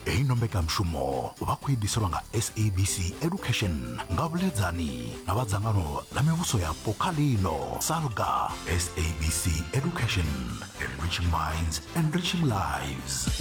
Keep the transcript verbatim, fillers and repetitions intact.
eino mbekamshumo vha khou idiselwa nga S A B C Education nga vhuledzani na vhadzangano la mivhuso yapo kha ḽino SALGA. S A B C Education, enriching minds, enriching lives.